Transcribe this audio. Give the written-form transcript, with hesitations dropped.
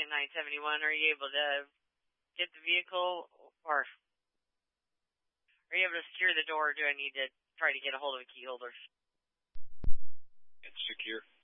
in 971. Are you able to get the vehicle, or are you able to secure the door, or do I need to try to get a hold of a key holder? It's secure.